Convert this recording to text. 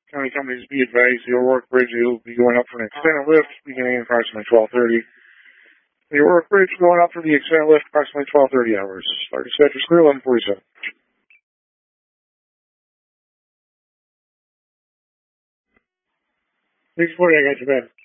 County companies be advised the O'Rourke Bridge will be going up for an extended lift beginning approximately 12:30. The O'Rourke Bridge going up for the extended lift approximately 12:30 hours. Start dispatch is clear, 11:47. 640, I got you, man.